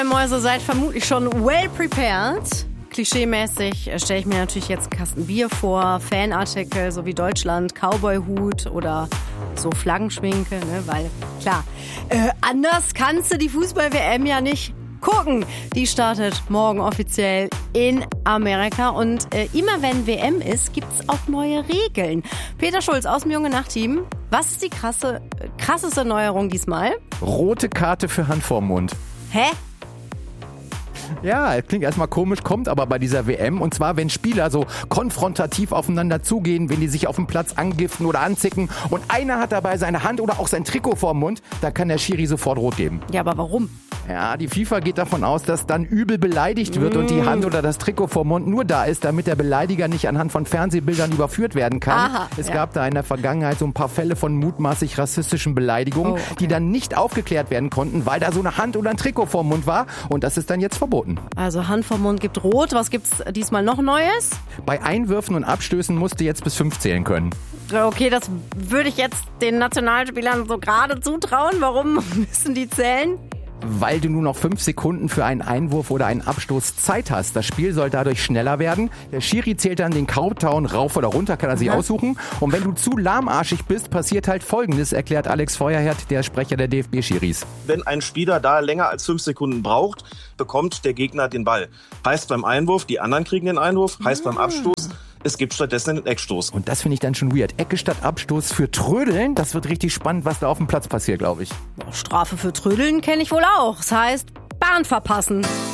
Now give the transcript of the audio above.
Mäuse, seid vermutlich schon well prepared. Klischeemäßig stelle ich mir natürlich jetzt einen Kasten Bier vor, Fanartikel, so wie Deutschland, Cowboy-Hut oder so Flaggenschminke, ne? Weil, klar, anders kannst du die Fußball-WM ja nicht gucken. Die startet morgen offiziell in Amerika und immer wenn WM ist, gibt's auch neue Regeln. Peter Schulz aus dem Junge-Nacht-Team, was ist die krasseste Neuerung diesmal? Rote Karte für Hand vorm Mund. Hä? Ja, klingt erstmal komisch, kommt aber bei dieser WM. Und zwar, wenn Spieler so konfrontativ aufeinander zugehen, wenn die sich auf dem Platz angiften oder anzicken und einer hat dabei seine Hand oder auch sein Trikot vorm Mund, da kann der Schiri sofort rot geben. Ja, aber warum? Ja, die FIFA geht davon aus, dass dann übel beleidigt wird und die Hand oder das Trikot vorm Mund nur da ist, damit der Beleidiger nicht anhand von Fernsehbildern überführt werden kann. Aha, es gab da in der Vergangenheit so ein paar Fälle von mutmaßlich rassistischen Beleidigungen, die dann nicht aufgeklärt werden konnten, weil da so eine Hand oder ein Trikot vorm Mund war und das ist dann jetzt verboten. Also Hand vorm Mund gibt rot. Was gibt's diesmal noch Neues? Bei Einwürfen und Abstößen musst du jetzt bis 5 zählen können. Okay, das würde ich jetzt den Nationalspielern so gerade zutrauen. Warum müssen die zählen? Weil du nur noch 5 Sekunden für einen Einwurf oder einen Abstoß Zeit hast. Das Spiel soll dadurch schneller werden. Der Schiri zählt dann den Countdown rauf oder runter, kann er sich aussuchen. Und wenn du zu lahmarschig bist, passiert halt Folgendes, erklärt Alex Feuerherd, der Sprecher der DFB-Schiris. Wenn ein Spieler da länger als 5 Sekunden braucht, bekommt der Gegner den Ball. Heißt beim Einwurf, die anderen kriegen den Einwurf. Heißt beim Abstoß, es gibt stattdessen einen Eckstoß. Und das finde ich dann schon weird. Ecke statt Abstoß für Trödeln. Das wird richtig spannend, was da auf dem Platz passiert, glaube ich. Strafe für Trödeln kenne ich wohl auch. Das heißt, Bahn verpassen.